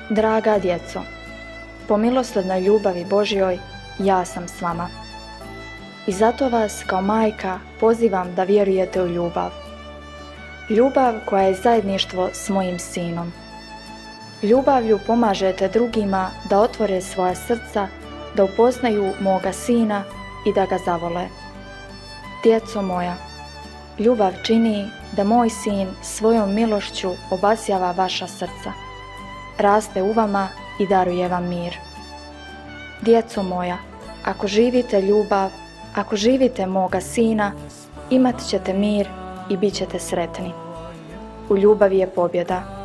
Draga djeco, po milosrdnoj ljubavi Božjoj ja sam s vama. I zato vas kao majka pozivam da vjerujete u ljubav. Ljubav koja je zajedništvo s mojim sinom. Ljubavlju pomažete drugima da otvore svoja srca, da upoznaju moga sina i da ga zavole. Djeco moja, ljubav čini da moj sin svojom milošću obasjava vaša srca, raste u vama i daruje vam mir. Djeco moja, ako živite ljubav, ako živite moga sina, imat ćete mir i bit ćete sretni. U ljubavi je pobjeda.